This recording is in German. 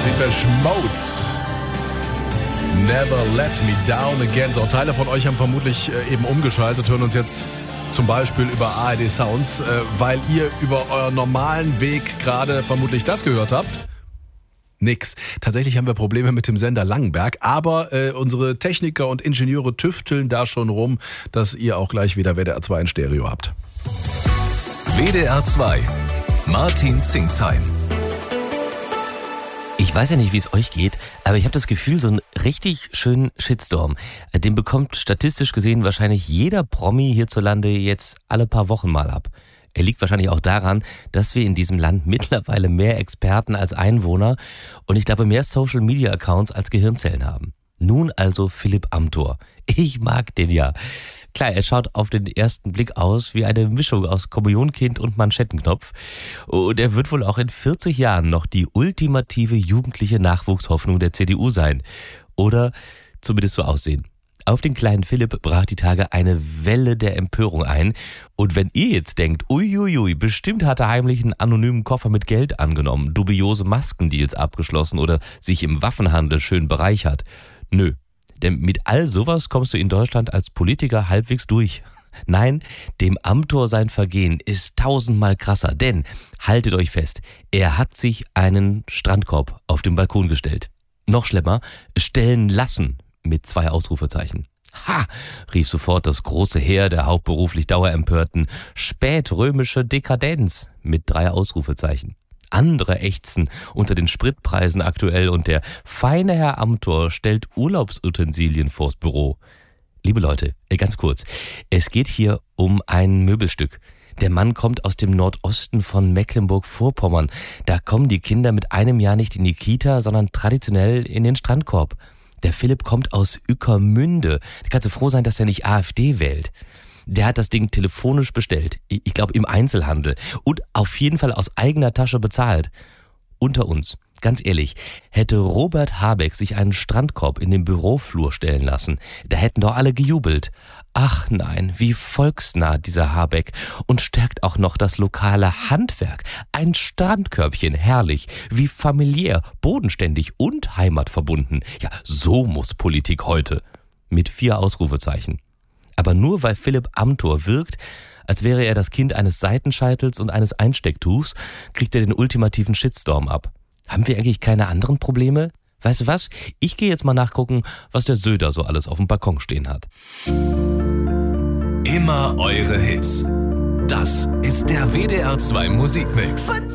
Depeche Mode. Never Let Me Down Again. So, Teile von euch haben vermutlich eben umgeschaltet, hören uns jetzt zum Beispiel über ARD Sounds, weil ihr über euren normalen Weg gerade vermutlich das gehört habt. Nix. Tatsächlich haben wir Probleme mit dem Sender Langenberg, aber unsere Techniker und Ingenieure tüfteln da schon rum, dass ihr auch gleich wieder WDR 2 in Stereo habt. WDR 2. Martin Zingsheim. Ich weiß ja nicht, wie es euch geht, aber ich habe das Gefühl, so einen richtig schönen Shitstorm, den bekommt statistisch gesehen wahrscheinlich jeder Promi hierzulande jetzt alle paar Wochen mal ab. Er liegt wahrscheinlich auch daran, dass wir in diesem Land mittlerweile mehr Experten als Einwohner und ich glaube mehr Social-Media-Accounts als Gehirnzellen haben. Nun also Philipp Amthor. Ich mag den ja. Klar, er schaut auf den ersten Blick aus wie eine Mischung aus Kommunionkind und Manschettenknopf. Und er wird wohl auch in 40 Jahren noch die ultimative jugendliche Nachwuchshoffnung der CDU sein. Oder zumindest so aussehen. Auf den kleinen Philipp brach die Tage eine Welle der Empörung ein. Und wenn ihr jetzt denkt, uiuiui, bestimmt hat er heimlich einen anonymen Koffer mit Geld angenommen, dubiose Maskendeals abgeschlossen oder sich im Waffenhandel schön bereichert. Nö, denn mit all sowas kommst du in Deutschland als Politiker halbwegs durch. Nein, dem Amthor sein Vergehen ist 1000-mal krasser, denn, haltet euch fest, er hat sich einen Strandkorb auf den Balkon gestellt. Noch schlimmer, stellen lassen mit 2 Ausrufezeichen. Ha, rief sofort das große Heer der hauptberuflich Dauerempörten. Spätrömische Dekadenz mit 3 Ausrufezeichen. Andere ächzen unter den Spritpreisen aktuell und der feine Herr Amthor stellt Urlaubsutensilien vors Büro. Liebe Leute, ganz kurz, es geht hier um ein Möbelstück. Der Mann kommt aus dem Nordosten von Mecklenburg-Vorpommern. Da kommen die Kinder mit einem Jahr nicht in die Kita, sondern traditionell in den Strandkorb. Der Philipp kommt aus Ueckermünde. Da kannst du froh sein, dass er nicht AfD wählt. Der hat das Ding telefonisch bestellt. Ich glaube im Einzelhandel. Und auf jeden Fall aus eigener Tasche bezahlt. Unter uns, ganz ehrlich, hätte Robert Habeck sich einen Strandkorb in den Büroflur stellen lassen, da hätten doch alle gejubelt. Ach nein, wie volksnah dieser Habeck und stärkt auch noch das lokale Handwerk. Ein Strandkörbchen, herrlich, wie familiär, bodenständig und heimatverbunden. Ja, so muss Politik heute. Mit 4 Ausrufezeichen. Aber nur weil Philipp Amthor wirkt, als wäre er das Kind eines Seitenscheitels und eines Einstecktuchs, kriegt er den ultimativen Shitstorm ab. Haben wir eigentlich keine anderen Probleme? Weißt du was? Ich gehe jetzt mal nachgucken, was der Söder so alles auf dem Balkon stehen hat. Immer eure Hits. Das ist der WDR 2 Musikmix.